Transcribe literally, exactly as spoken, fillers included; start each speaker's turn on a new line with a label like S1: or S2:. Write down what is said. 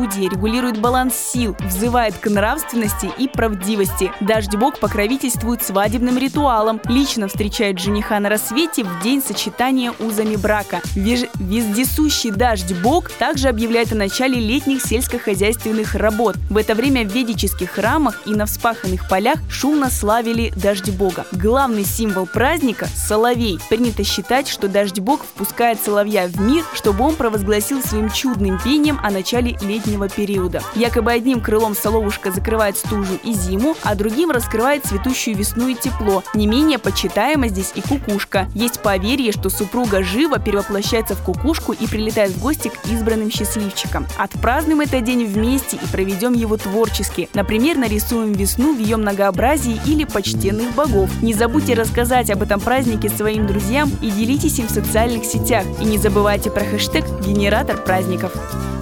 S1: правосудие, регулирует баланс сил, взывает к нравственности и правдивости. Дождь-бог покровительствует свадебным ритуалам, лично встречает жениха на рассвете в день сочетания узами брака. Веж... Вездесущий дождь-бог также объявляет о начале летних сельскохозяйственных работ. В это время в ведических храмах и на вспаханных полях шумно славили дождь-бога. Главный символ праздника – соловей. Принято считать, что дождь-бог впускает соловья в мир, чтобы он провозгласил своим чудным пением о начале летнего периода. Якобы одним крылом соловушка закрывает стужу и зиму, а другим раскрывает цветущую весну и тепло. Не менее почитаема здесь и кукушка. Есть поверье, что супруга живо перевоплощается в кукушку и прилетает в гости к избранным счастливчикам. Отпразднуем этот день вместе и проведем его творчески. Например, нарисуем весну в ее многообразии или почтенных богов. Не забудьте рассказать об этом празднике своим друзьям и делитесь им в социальных сетях. И не забывайте про хэштег «Генератор праздников».